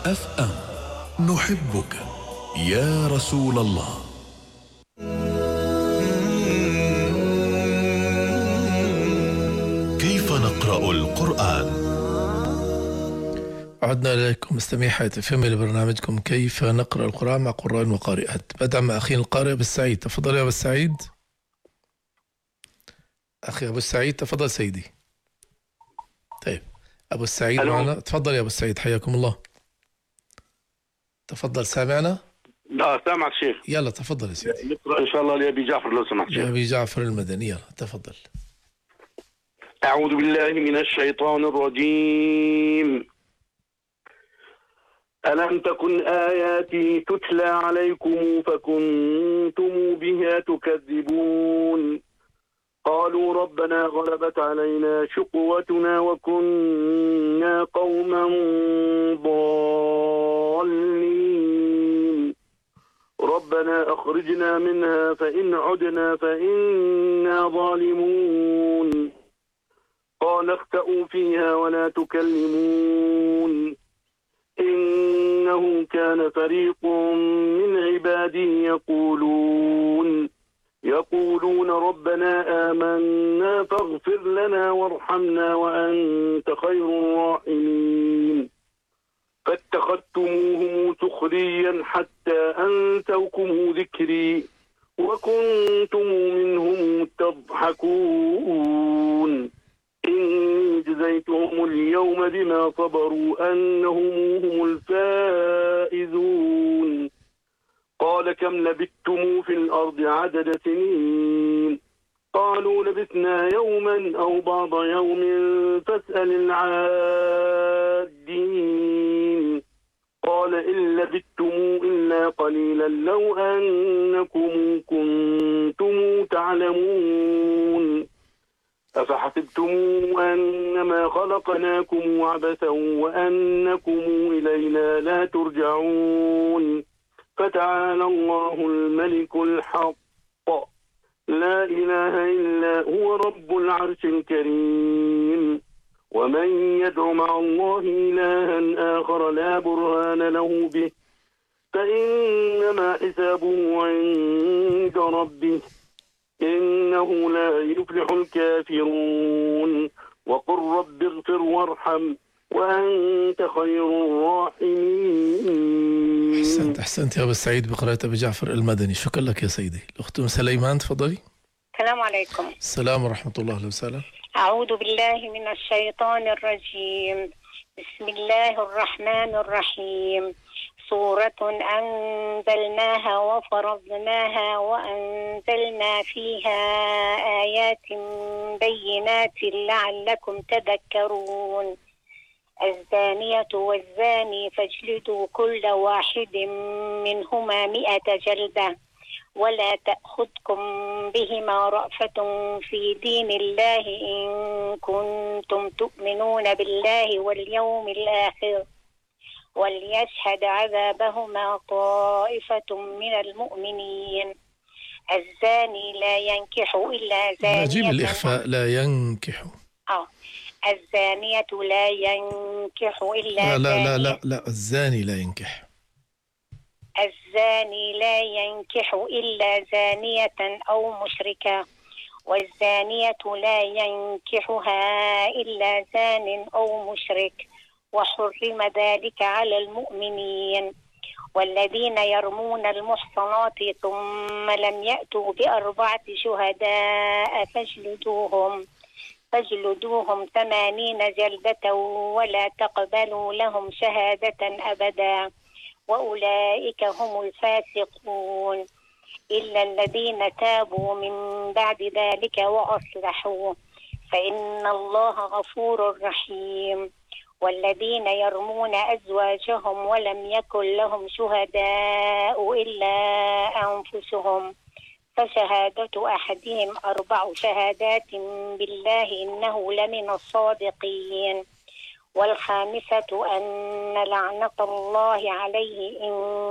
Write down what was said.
FM. نحبك يا رسول الله. كيف نقرأ القرآن؟ عدنا إليكم مستمعي حياة FM لبرنامجكم كيف نقرأ القرآن مع قراء وقارئات. بدأ مع أخينا القارئ أبو السعيد. تفضل يا أبو السعيد. أخي أبو السعيد تفضل سيدي. طيب أبو السعيد معنا. تفضل يا أبو السعيد، حياكم الله. تفضل، سامعنا؟ لا سامعك شيخ. يلا تفضل يا سيدي. نقرأ إن شاء الله لأبي جعفر لو سمحت شيخ. لأبي جعفر المدني، يلا تفضل. أعوذ بالله من الشيطان الرجيم. ألم تكن آياتي تتلى عليكم فكنتم بها تكذبون. قالوا ربنا غلبت علينا شقوتنا وكنا قوما ضالين. ربنا أخرجنا منها فإن عدنا فإنا ظالمون. قال اخسئوا فيها ولا تكلمون. إنه كان فريق من عبادي يقولون ربنا آمنا فاغفر لنا وارحمنا وأنت خير الراحمين. فاتخذتموهم سخريا حتى أنسوكم ذكري وكنتم منهم تضحكون. إني جزيتهم اليوم بما صبروا أنهم هم الفائزون. قال كم لبثتم في الأرض عدد سنين. قالوا لبثنا يوما أو بعض يوم فاسأل العادين. قال إن لبثتم إلا قليلا لو أنكم كنتم تعلمون. أفحسبتم أنما خلقناكم عبثا وأنكم إلينا لا ترجعون. فتعالى الله الملك الحق لا إله إلا هو رب العرش الكريم. ومن يدع مع الله إلها آخر لا برهان له به فإنما حسابه عند ربه إنه لا يفلح الكافرون. وقل رب اغفر وارحم وأنت خير الراحمين. أحسنت يا أبو السعيد بقراءة أبي جعفر المدني. شكرا لك يا سيدي. الأخت أم سليمان تفضلي. السلام عليكم. السلام ورحمة الله. أهلا وسهلا. أعوذ بالله من الشيطان الرجيم. بسم الله الرحمن الرحيم. سورة أنزلناها وفرضناها وأنزلنا فيها آيات بينات لعلكم تذكرون. الزانية والزاني فاجلدوا كل واحد منهما 100 جلدة ولا تأخذكم بهما رأفة في دين الله إن كنتم تؤمنون بالله واليوم الآخر وليشهد عذابهما طائفة من المؤمنين. الزاني لا ينكح إلا زانية. نجيب الإخفاء لا ينكح. الزانية لا ينكح إلا لا الزاني لا ينكح. الزاني لا ينكح إلا زانية أو مشركة والزانية لا ينكحها إلا زان أو مشرك وحرم ذلك على المؤمنين. والذين يرمون المحصنات ثم لم يأتوا ب4 شهداء فاجلدوهم 80 جلدة ولا تقبلوا لهم شهادة أبدا وأولئك هم الفاسقون. إلا الذين تابوا من بعد ذلك وأصلحوا فإن الله غفور رحيم. والذين يرمون أزواجهم ولم يكن لهم شهداء إلا أنفسهم فشهادة أحدهم 4 شهادات بالله إنه لمن الصادقين. والخامسة أن لعنة الله عليه إن